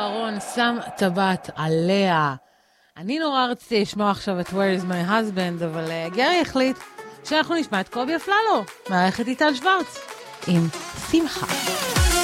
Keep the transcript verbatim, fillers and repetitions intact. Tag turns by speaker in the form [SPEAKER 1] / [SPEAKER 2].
[SPEAKER 1] בוארון שם טבעת עליה. אני נורא רציתי לשמוע עכשיו את Where is my husband, אבל uh, גרי החליט שאנחנו נשמע את קובי אפללו, מערכת איטל שוורץ, עם שמחה.